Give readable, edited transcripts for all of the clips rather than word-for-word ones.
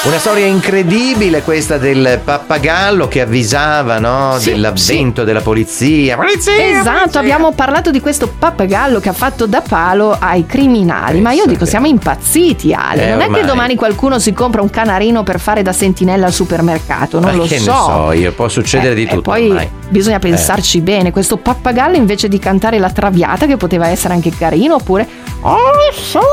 Una storia incredibile questa del pappagallo che avvisava, no? Sì, dell'avvento della polizia. Esatto, abbiamo parlato di questo pappagallo che ha fatto da palo ai criminali. Ma io dico, siamo impazziti, Ale. Non ormai. è che domani qualcuno si compra un canarino per fare da sentinella al supermercato, non lo che so. ne so io, può succedere di tutto. E poi ormai. bisogna pensarci bene. Questo pappagallo, invece di cantare la Traviata, che poteva essere anche carino, oppure "Oh sole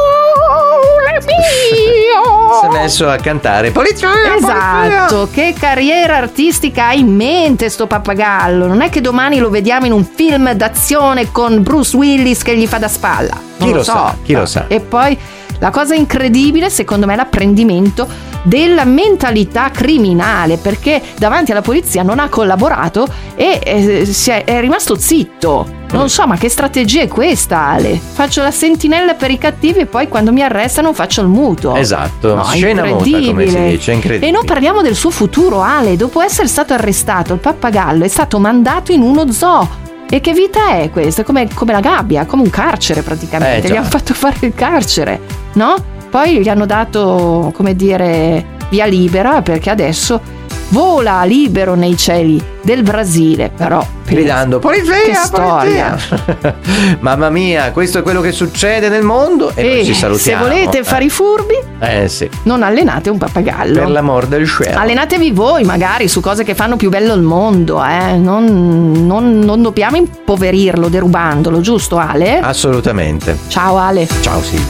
mio", si è messo a cantare polizia. Esatto, che carriera artistica ha in mente sto pappagallo? Non è che domani lo vediamo in un film d'azione con Bruce Willis che gli fa da spalla. Non Chi lo sa, chi lo sa. E poi la cosa incredibile, secondo me, è l'apprendimento della mentalità criminale, perché davanti alla polizia non ha collaborato e è rimasto zitto. Non so, ma che strategia è questa, Ale? Faccio la sentinella per i cattivi e poi quando mi arrestano faccio il muto. Esatto, No, scena muta, come si dice, incredibile. E non parliamo del suo futuro, Ale. Dopo essere stato arrestato, il pappagallo è stato mandato in uno zoo. E che vita è questa? Come la gabbia, come un carcere praticamente. già. Gli hanno fatto fare il carcere, no? Poi gli hanno dato, come dire, via libera, perché adesso vola libero nei cieli del Brasile. Però gridando polizia, che storia. Mamma mia, questo è quello che succede nel mondo e noi ci salutiamo. Se volete fare i furbi, sì, non allenate un pappagallo. per l'amor del cielo. Allenatevi voi magari su cose che fanno più bello il mondo, non dobbiamo impoverirlo derubandolo, giusto Ale? Assolutamente. Ciao Ale. Ciao Silvia.